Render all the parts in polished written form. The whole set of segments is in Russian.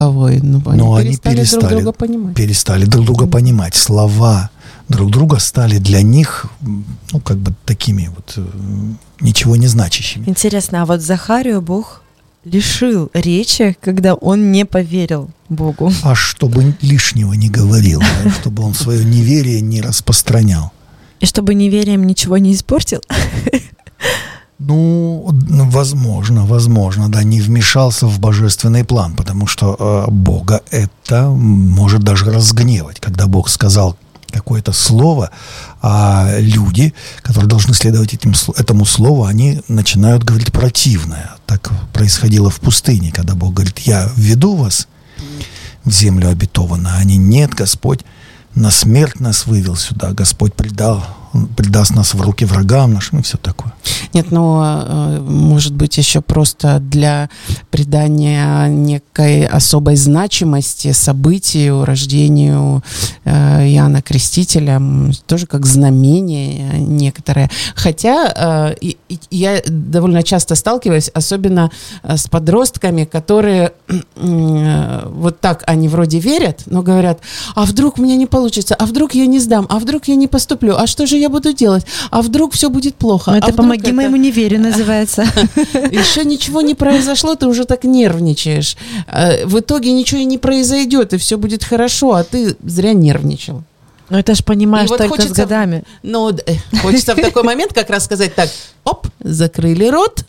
Но они перестали друг друга понимать. Слова друг друга стали для них, такими ничего не значащими. Интересно, а вот Захарию Бог лишил речи, когда он не поверил Богу. А чтобы лишнего не говорил, чтобы он свое неверие не распространял. И чтобы неверием ничего не испортил? Возможно, да, не вмешался в божественный план, потому что Бога это может даже разгневать. Когда Бог сказал какое-то слово, а люди, которые должны следовать этому слову, они начинают говорить противное. Так происходило в пустыне, когда Бог говорит: «Я веду вас в землю обетованную». Они: «Нет, Господь на смерть нас вывел сюда, Господь предаст нас в руки врагам нашим», и все такое. Нет, может быть, еще просто для придания некой особой значимости событию, рождению Иоанна Крестителя, тоже как знамение некоторое. Хотя я довольно часто сталкиваюсь, особенно с подростками, которые вот так они вроде верят, но говорят: а вдруг у меня не получится, а вдруг я не сдам, а вдруг я не поступлю, а что же я буду делать, а вдруг все будет плохо. Это «Помоги моему неверию» называется. Еще ничего не произошло, ты уже так нервничаешь. В итоге ничего и не произойдет, и все будет хорошо, а ты зря нервничал. Ну это ж понимаешь только с годами. Хочется в такой момент как раз сказать так: оп, закрыли рот,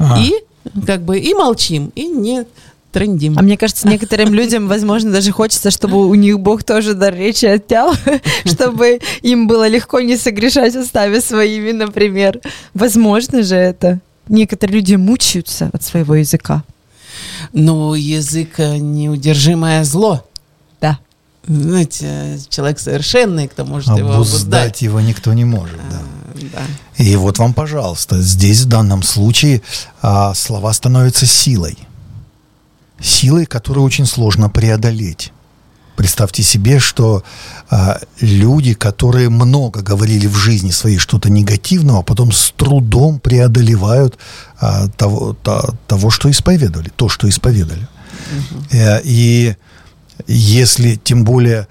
и молчим, и не трендим. А мне кажется, некоторым людям, возможно, даже хочется, чтобы у них Бог тоже дар речи отнял, чтобы им было легко не согрешать устами своими, например. Возможно же это. Некоторые люди мучаются от своего языка. Но язык — неудержимое зло. Да. Знаете, человек совершенный, кто может его обуздать. Обуздать его никто не может, да. Да. И вот вам, пожалуйста, здесь в данном случае слова становятся силой. Силой, которую очень сложно преодолеть. Представьте себе, что люди, которые много говорили в жизни своей что-то негативного, а потом с трудом преодолевают того, что исповедовали, то, что исповедали. И если, тем более,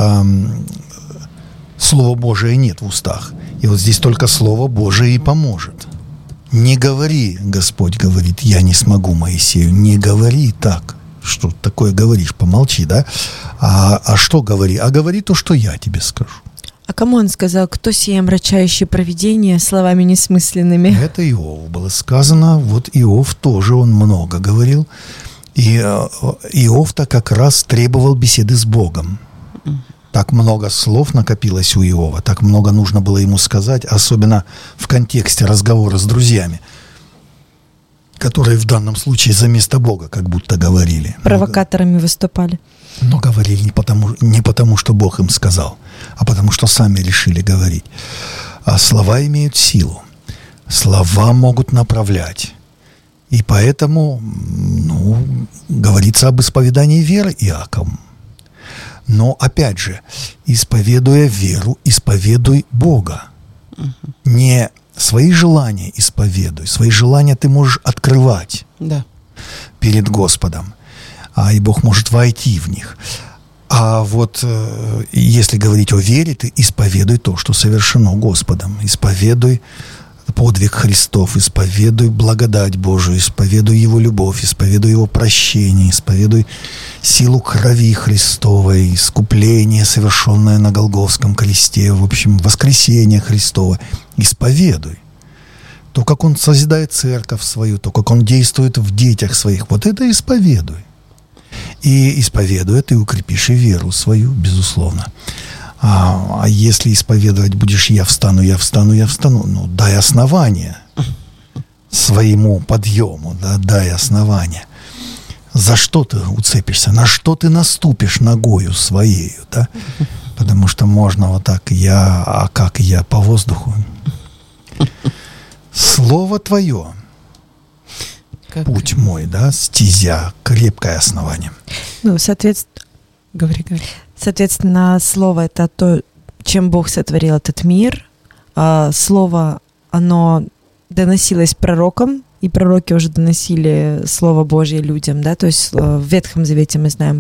Слова Божия нет в устах, и вот здесь только Слово Божие и поможет. Не говори, Господь говорит: я не смогу Моисею. Не говори так. Что такое говоришь? Помолчи, да? А что говори? А говори то, что я тебе скажу. А кому он сказал: кто сие омрачающее провидение словами несмысленными? Это Иову было сказано. Вот Иов тоже, он много говорил. И Иов-то как раз требовал беседы с Богом. Так много слов накопилось у Иова, так много нужно было ему сказать, особенно в контексте разговора с друзьями, которые в данном случае за место Бога как будто говорили. Провокаторами выступали. Но говорили не потому, что Бог им сказал, а потому, что сами решили говорить. А слова имеют силу. Слова могут направлять. И поэтому, говорится об исповедании веры Иаковом. Но, опять же, исповедуя веру, исповедуй Бога. Не свои желания исповедуй. Свои желания ты можешь открывать перед Господом. И Бог может войти в них. А вот если говорить о вере, ты исповедуй то, что совершено Господом. Исповедуй подвиг Христов, исповедуй благодать Божию, исповедуй Его любовь, исповедуй Его прощение, исповедуй силу крови Христовой, искупление, совершенное на Голгофском кресте, в общем, воскресение Христово. Исповедуй. То, как Он созидает церковь свою, то, как Он действует в детях своих, вот это исповедуй. И исповедуя, ты укрепишь и веру свою, безусловно. А если исповедовать будешь я встану, дай основание своему подъему, дай основание. За что ты уцепишься, на что ты наступишь ногою своею, да? Потому что можно вот так, как я по воздуху. Слово Твое, путь мой, да, стезя, крепкое основание. Говори. Соответственно, слово — это то, чем Бог сотворил этот мир. Слово, оно доносилось пророкам, и пророки уже доносили Слово Божье людям, да, то есть в Ветхом Завете мы знаем